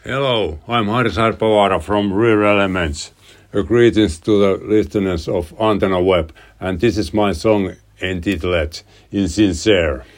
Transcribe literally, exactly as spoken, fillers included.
Hello, I'm Harri Sarpavaara from Real Elements. A greetings to the listeners of Antenna Web, and this is my song entitled Insincere.